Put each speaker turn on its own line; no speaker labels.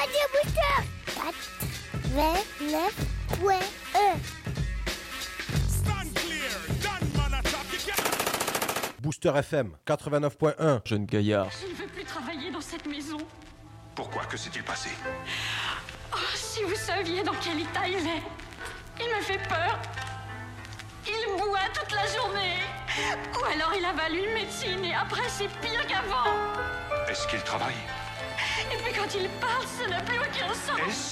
Radio Booster 89.1.
Stand clear, done man attack.
Booster FM 89.1.
Jeune gaillard.
Je ne veux plus travailler dans cette maison.
Pourquoi? Que s'est-il passé?
Oh, si vous saviez dans quel état il est. Il me fait peur. Il boit toute la journée. Ou alors il avale une médecine et après c'est pire qu'avant.
Est-ce qu'il travaille?
Et puis quand il parle, ça n'a plus aucun sens.
Est-ce